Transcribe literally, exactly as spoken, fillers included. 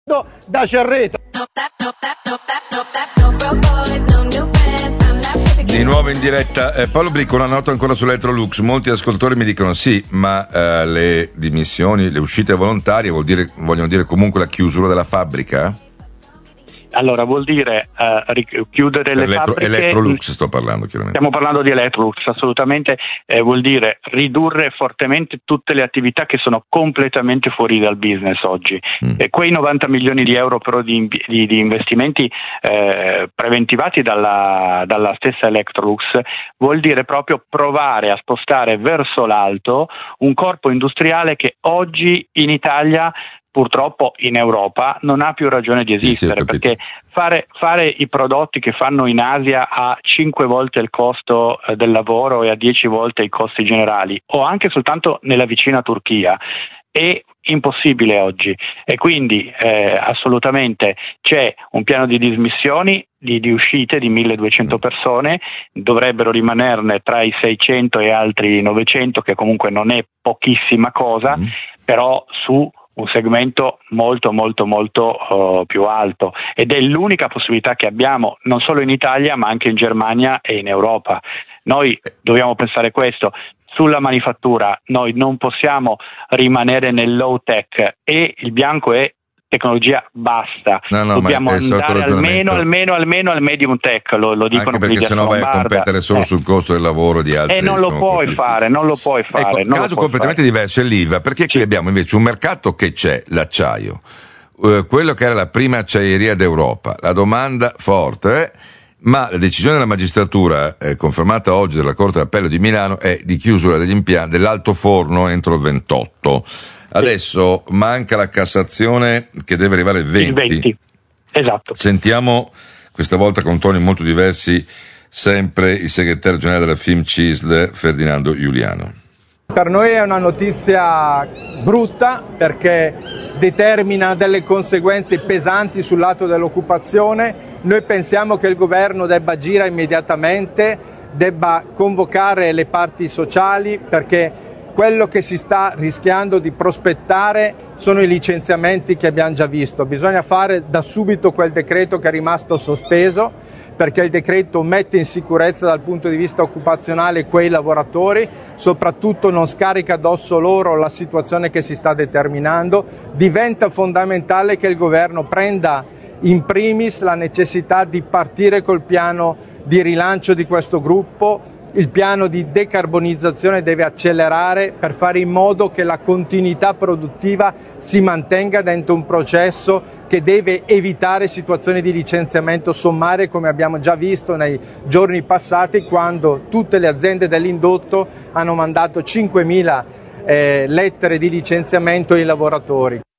da Cerreto. Di nuovo in diretta, eh, Paolo Bricco, una nota ancora sull'Electrolux. Molti ascoltatori mi dicono sì, ma eh, le dimissioni, le uscite volontarie vuol dire, vogliono dire comunque la chiusura della fabbrica? Allora vuol dire uh, chiudere le Elettro, fabbriche. Electrolux sto parlando chiaramente. Stiamo parlando di Electrolux, assolutamente, eh, vuol dire ridurre fortemente tutte le attività che sono completamente fuori dal business oggi. Mm. E quei novanta milioni di euro però di, di, di investimenti eh, preventivati dalla, dalla stessa Electrolux vuol dire proprio provare a spostare verso l'alto un corpo industriale che oggi in Italia, purtroppo in Europa, non ha più ragione di esistere, sì, perché fare, fare i prodotti che fanno in Asia a cinque volte il costo eh, del lavoro e a dieci volte i costi generali, o anche soltanto nella vicina Turchia, è impossibile oggi. E quindi eh, assolutamente c'è un piano di dismissioni, di, di uscite di milleduecento persone, dovrebbero rimanerne tra i seicento e altri novecento, che comunque non è pochissima cosa, mm. però su un segmento molto molto molto uh, più alto, ed è l'unica possibilità che abbiamo non solo in Italia ma anche in Germania e in Europa. Noi dobbiamo pensare questo: sulla manifattura noi non possiamo rimanere nel low tech, e il bianco è tecnologia, basta. No, no, dobbiamo andare almeno almeno almeno al medium tech, lo, lo dicono, anche perché sennò vai a competere solo eh. sul costo del lavoro di altri. E non lo puoi fare, non lo puoi fare. Ecco, caso completamente fare. diverso è l'Ilva, perché qui sì. abbiamo invece un mercato che c'è, l'acciaio, eh, quello che era la prima acciaieria d'Europa, la domanda forte, eh, ma la decisione della magistratura, eh, confermata oggi dalla Corte d'Appello di Milano, è di chiusura degli impianti dell'alto forno entro il ventotto. Adesso sì. manca la Cassazione che deve arrivare il venti. Il venti, esatto. Sentiamo questa volta con toni molto diversi sempre il segretario generale della FIMCISL, Ferdinando Giuliano. Per noi è una notizia brutta perché determina delle conseguenze pesanti sul lato dell'occupazione. Noi pensiamo che il governo debba agire immediatamente, debba convocare le parti sociali, perché quello che si sta rischiando di prospettare sono i licenziamenti che abbiamo già visto. Bisogna fare da subito quel decreto che è rimasto sospeso, perché il decreto mette in sicurezza dal punto di vista occupazionale quei lavoratori, soprattutto non scarica addosso loro la situazione che si sta determinando. Diventa fondamentale che il governo prenda in primis la necessità di partire col piano di rilancio di questo gruppo. Il piano di decarbonizzazione deve accelerare per fare in modo che la continuità produttiva si mantenga dentro un processo che deve evitare situazioni di licenziamento sommarie, come abbiamo già visto nei giorni passati, quando tutte le aziende dell'indotto hanno mandato cinquemila eh, lettere di licenziamento ai lavoratori.